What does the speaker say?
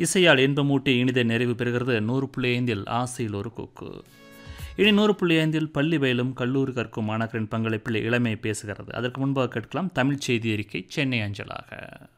இசையால் இன்பமூட்டி இனிதை நிறைவு பெறுகிறது 100.5 ஆசையில் ஒரு கொக்கு. இனி 100.5 பள்ளி பயிலும் கல்லூரி கற்கும் மாணாக்கரின் பங்களிப்பில் இளமை பேசுகிறது. அதற்கு முன்பாக கேட்கலாம் தமிழ் செய்தி அறிக்கை சென்னை அஞ்சலாக.